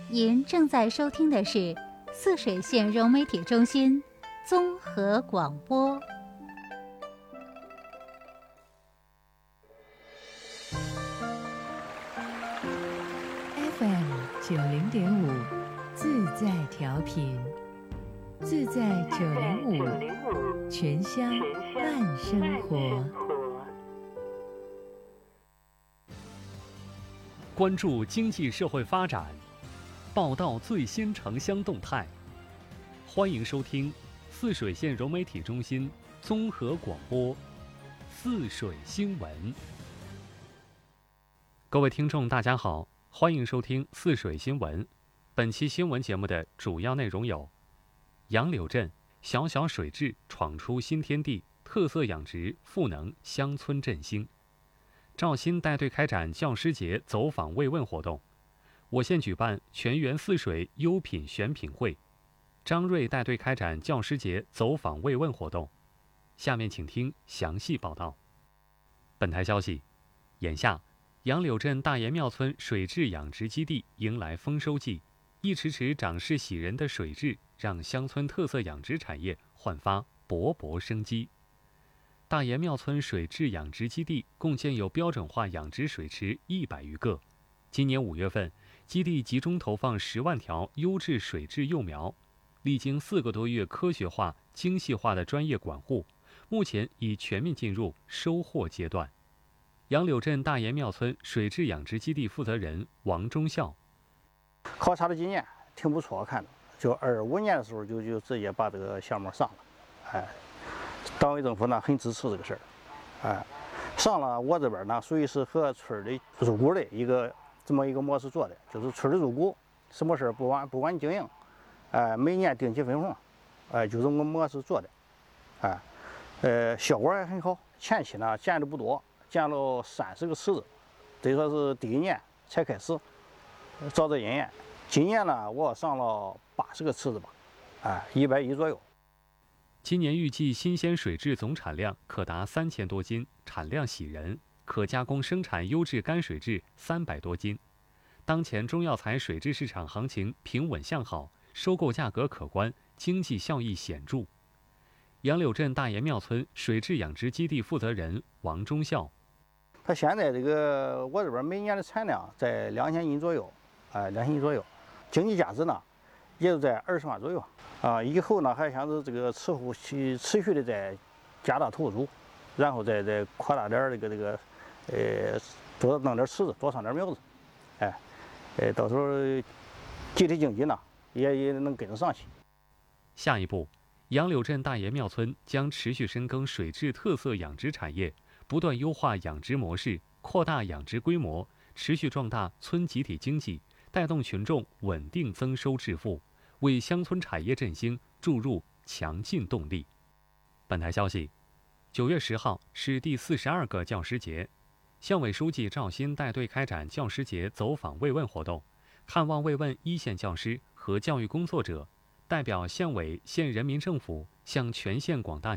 您正在收听的是泗水县融媒体中心综合广播。 FM 90.5，自在调频，自在905，全乡慢生活。 关注经济社会发展，报道最新城乡动态。欢迎收听泗水县融媒体中心综合广播泗水新闻。各位听众大家好，欢迎收听泗水新闻。本期新闻节目的主要内容有：杨柳镇小小水质闯出新天地，特色养殖赋能乡村振兴；赵鑫带队开展教师节走访慰问活动；我县举办全员泗水优品选品会；张瑞带队开展教师节走访慰问活动。下面请听详细报道。本台消息，眼下杨柳镇大爷庙村水质养殖基地迎来丰收季，一池池长势喜人的水质让乡村特色养殖产业焕发勃勃生机。大爷庙村水质养殖基地共建有标准化养殖水池100余个。今年5月份，基地集中投放10万条优质水质幼苗，历经4个多月科学化、精细化的专业管护，目前已全面进入收获阶段。杨柳镇大爷庙村水质养殖基地负责人王忠孝： 考察的今年挺不错，看着就25年的时候就直接把这个项目上了，党委政府呢很支持这个事儿，上了我这边呢属于是和村里入股的这么一个模式做的，就是村里入股，什么事儿不管你经营，每年定期分红，就这么模式做的，效果也很好。前期呢建的不多，建了30个池子，等于说是第一年才开始招这引眼。今年呢我上了80个池子吧，110左右。 今年预计新鲜水质总产量可达3000多斤，产量喜人，可加工生产优质干水质300多斤。当前中药材水质市场行情平稳向好，收购价格可观，经济效益显著。杨柳镇大爷庙村水质养殖基地负责人王忠孝： 他现在我这边每年的产量在2000斤左右，2000斤左右，经济价值呢也就在20万左右以后呢还想着这个持续的再加大投入，然后再扩大点多弄点池子，多上点苗子，到时候集体经济呢也能跟得上去。 下一步，杨柳镇大爷庙村将持续深耕水质特色养殖产业，不断优化养殖模式，扩大养殖规模，持续壮大村集体经济，带动群众稳定增收致富，为乡村产业振兴注入强劲动力。本台消息，9月10号是第42个教师节，乡委书记赵鑫带队开展教师节走访慰问活动，看望慰问一线教师和教育工作者，代表县委、县人民政府向全县广大